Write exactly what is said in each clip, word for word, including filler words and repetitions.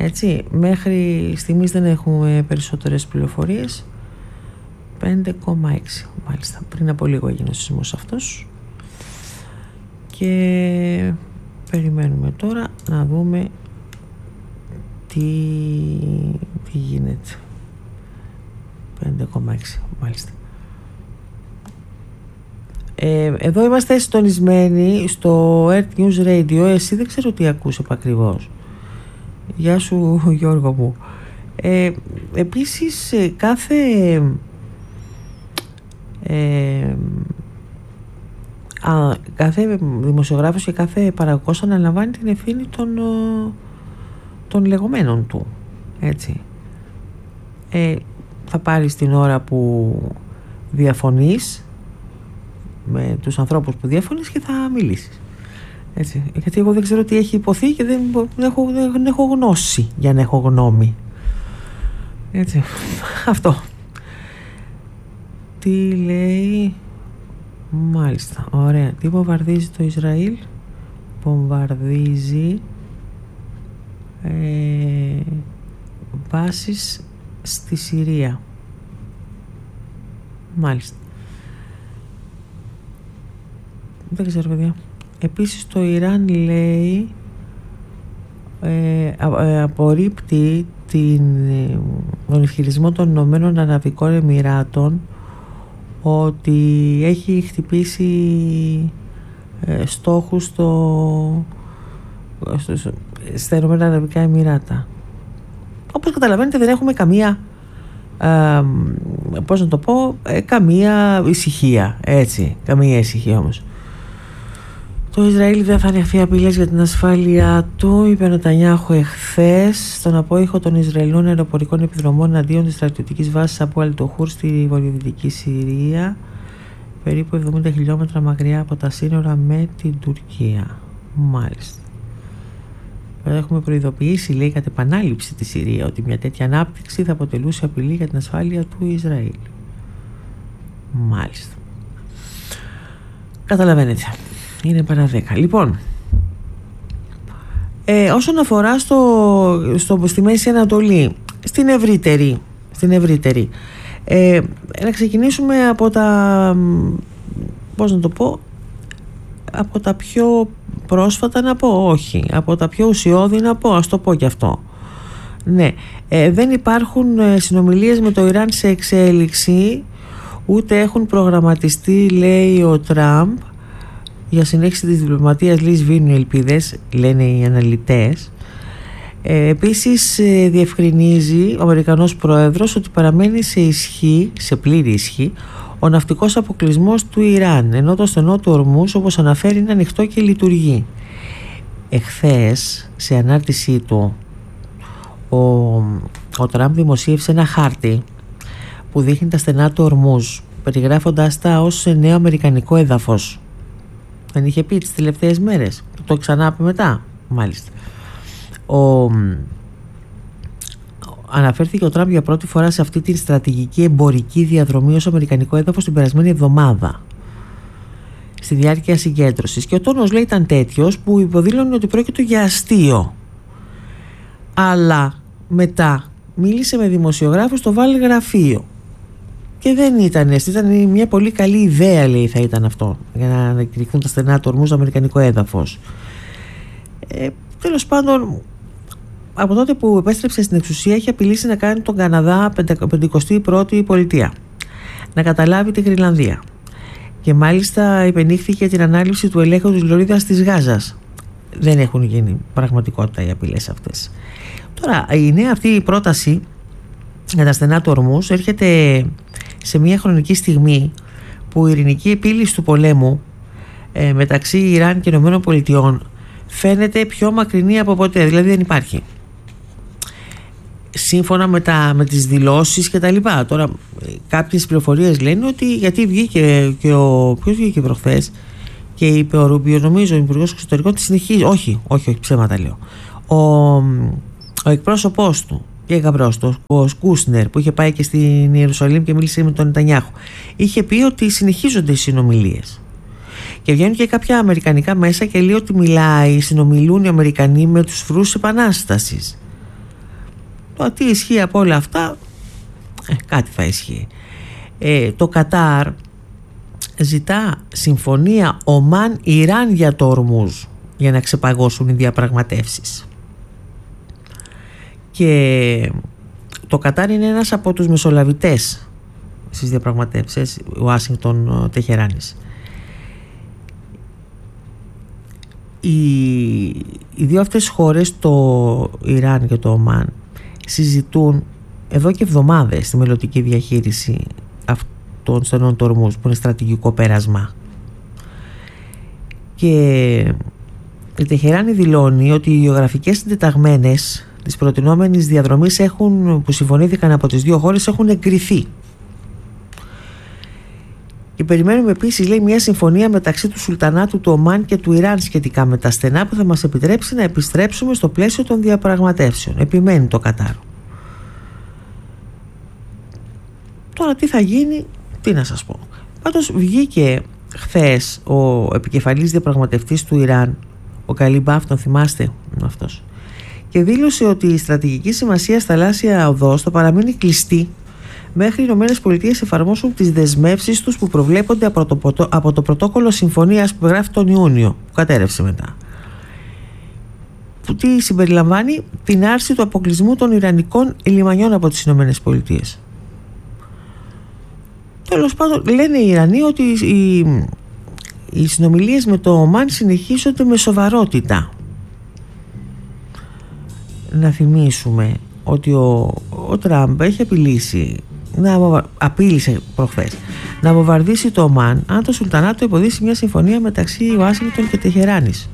Έτσι, μέχρι στιγμής δεν έχουμε περισσότερες πληροφορίες. Πέντε κόμμα έξι μάλιστα, πριν από λίγο έγινε ο σεισμός αυτός. Και περιμένουμε τώρα να δούμε τι, τι γίνεται. Πέντε κόμμα έξι μάλιστα. Ε, εδώ είμαστε συντονισμένοι στο Earth News Radio. Εσύ δεν ξέρω τι ακούς επακριβώς. Γεια σου Γιώργο μου. ε, Επίσης κάθε ε, α, κάθε δημοσιογράφος και κάθε παραγωγός αναλαμβάνει την ευθύνη των, των λεγόμενων του. Έτσι. ε, Θα πάρεις την ώρα που διαφωνείς με τους ανθρώπους που διαφωνείς και θα μιλήσεις. Έτσι. Γιατί εγώ δεν ξέρω τι έχει υποθεί και δεν, δεν, έχω, δεν έχω γνώση για να έχω γνώμη. Έτσι. Αυτό. Τι λέει? Μάλιστα. Ωραία. Τι βομβαρδίζει το Ισραήλ? Βομβαρδίζει ε, βάσεις στη Συρία. Μάλιστα. Δεν ξέρω, παιδιά. Επίσης το Ιράν λέει ε, ε, απορρίπτει την, τον ισχυρισμό των Ηνωμένων Αραβικών Εμιράτων ότι έχει χτυπήσει ε, στόχους στο, στο, στο, στα Ηνωμένα Αραβικά Εμιράτα. Όπως καταλαβαίνετε δεν έχουμε καμία ε, πώς να το πω ε, καμία ησυχία, έτσι, καμία ησυχία όμως. Το Ισραήλ δεν θα ανεχθεί απειλές για την ασφάλεια του, είπε ο Νετανιάχου εχθές στον απόϊχο των Ισραηλινών αεροπορικών επιδρομών αντίον της στρατιωτικής βάσης από Αλτοχούρ στη βορειοδυτική Συρία, περίπου εβδομήντα χιλιόμετρα μακριά από τα σύνορα με την Τουρκία. Μάλιστα. Έχουμε προειδοποιήσει, λέει, κατ' επανάληψη τη Συρία ότι μια τέτοια ανάπτυξη θα αποτελούσε απειλή για την ασφάλεια του Ισραήλ. Μάλιστα. Καταλαβαίνετε. Είναι παρά δέκα. Λοιπόν, ε, όσον αφορά στο, στο, στη Μέση Ανατολή, στην ευρύτερη, στην ευρύτερη ε, να ξεκινήσουμε από τα, πώς να το πω, από τα πιο πρόσφατα να πω, όχι, από τα πιο ουσιώδη να πω, ας το πω και αυτό. Ναι, ε, δεν υπάρχουν συνομιλίες με το Ιράν σε εξέλιξη, ούτε έχουν προγραμματιστεί, λέει ο Τραμπ, για συνέχιση της διπλωματίας λύς βίνουν οι ελπίδες, λένε οι αναλυτές. Ε, επίσης ε, διευκρινίζει ο Αμερικανός Πρόεδρος ότι παραμένει σε ισχύ, σε πλήρη ισχύ, ο ναυτικός αποκλεισμός του Ιράν, ενώ το στενό του Ορμούς, όπως αναφέρει, είναι ανοιχτό και λειτουργεί. Εχθές, σε ανάρτησή του, ο, ο Τραμπ δημοσίευσε ένα χάρτη που δείχνει τα στενά του Ορμούς, περιγράφοντας τα ως νέο αμερικανικό έδαφος. Δεν είχε πει τις τελευταίες μέρες, το ξανά πει μετά, μάλιστα. Ο, αναφέρθηκε ο Τραμπ για πρώτη φορά σε αυτή τη στρατηγική εμπορική διαδρομή ως αμερικανικό έδαφος την περασμένη εβδομάδα, στη διάρκεια συγκέντρωσης, και ο τόνος, λέει, ήταν τέτοιος που υποδήλωνε ότι πρόκειται για αστείο. Αλλά μετά μίλησε με δημοσιογράφους στο Βάλ γραφείο και δεν ήταν, ήταν μια πολύ καλή ιδέα, λέει, θα ήταν αυτό, για να ανακηρυχθούν τα στενά του Ορμού στο αμερικανικό έδαφος. Ε, τέλος πάντων, από τότε που επέστρεψε στην εξουσία, έχει απειλήσει να κάνει τον Καναδά πενηκοστή πρώτη πολιτεία, να καταλάβει τη Γρυλανδία, και μάλιστα υπενήχθηκε την ανάληψη του ελέγχου της Λωρίδας της Γάζας. Δεν έχουν γίνει πραγματικότητα οι απειλές αυτές. Τώρα, η νέα αυτή η πρόταση για τα στενά του Ορμούς έρχεται σε μια χρονική στιγμή που η ειρηνική επίλυση του πολέμου ε, μεταξύ Ιράν και Ηνωμένων Πολιτειών φαίνεται πιο μακρινή από ποτέ, δηλαδή δεν υπάρχει. Σύμφωνα με, τα, με τις δηλώσεις και τα λοιπά. Τώρα κάποιες πληροφορίες λένε ότι, γιατί βγήκε και ο, ποιος βγήκε προχθές και είπε ο Ρούμπιο, νομίζω ο Υπουργός Εξωτερικών, ότι συνεχίζει, όχι, όχι, όχι, ψέματα λέω, ο, ο εκπρόσωπός του και γαμπρός του, ο Κούσνερ, που είχε πάει και στην Ιερουσαλήμ και μίλησε με τον Νετανιάχου, είχε πει ότι συνεχίζονται οι συνομιλίες. Και βγαίνουν και κάποια αμερικανικά μέσα και λέει ότι μιλάει, συνομιλούν οι Αμερικανοί με τους φρούς επανάστασης. Τώρα τι ισχύει από όλα αυτά, ε, κάτι θα ισχύει. ε, Το Κατάρ ζητά συμφωνία Ομάν-Ιράν για το Ορμούζ για να ξεπαγώσουν οι διαπραγματεύσεις. Και το Κατάρ είναι ένας από τους μεσολαβητές στις διαπραγματεύσεις Ουάσιγκτον-Τεχεράνης. Οι, οι δύο αυτές χώρες, το Ιράν και το Ομάν, συζητούν εδώ και εβδομάδες τη μελλοντική διαχείριση των στενών του Ορμούζ, που είναι στρατηγικό πέρασμα. Και η Τεχεράνη δηλώνει ότι οι γεωγραφικές συντεταγμένες της προτινόμενης διαδρομής έχουν, που συμφωνήθηκαν από τις δύο χώρες, έχουν εγκριθεί. Και περιμένουμε επίσης, λέει, μια συμφωνία μεταξύ του Σουλτανάτου του Ομάν και του Ιράν σχετικά με τα στενά, που θα μας επιτρέψει να επιστρέψουμε στο πλαίσιο των διαπραγματεύσεων. Επιμένει το Κατάρ. Τώρα τι θα γίνει, τι να σας πω. Πάντως βγήκε χθες ο επικεφαλής διαπραγματευτής του Ιράν, ο Καλιμπάφ, τον θυμάστε αυτός, και δήλωσε ότι η στρατηγική σημασία στα θαλάσσια οδός θα παραμείνει κλειστή μέχρι οι Ηνωμένες Πολιτείες εφαρμόσουν τις δεσμεύσεις τους που προβλέπονται από το, από το πρωτόκολλο συμφωνίας που γράφει τον Ιούνιο, που κατέρευσε μετά. Που τι συμπεριλαμβάνει? Την άρση του αποκλεισμού των Ιρανικών λιμανιών από τις Ηνωμένες Πολιτείες. Τέλος πάντων, λένε οι Ιρανοί ότι οι, οι συνομιλίες με το Ομάν συνεχίζονται με σοβαρότητα. Να θυμίσουμε ότι ο, ο Τραμπ έχει απειλήσει, να, απείλησε προχθές να βομβαρδίσει το Ομάν αν το Σουλτανάτο υποδείξει μια συμφωνία μεταξύ Ουάσιγκτον και Τεχεράνης.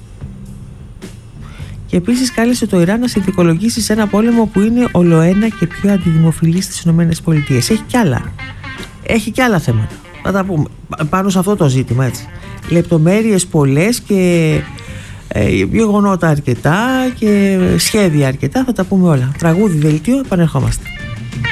Και επίσης κάλεσε το Ιράν να συνθηκολογήσει σε ένα πόλεμο που είναι ολοένα και πιο αντιδημοφιλής στις ΗΠΑ. Έχει κι άλλα. Έχει κι άλλα θέματα. Θα τα πούμε πάνω σε αυτό το ζήτημα, έτσι. Λεπτομέρειες πολλές και ε, γεγονότα αρκετά και σχέδια αρκετά. Θα τα πούμε όλα. Τραγούδι, δελτίο, επανερχόμαστε.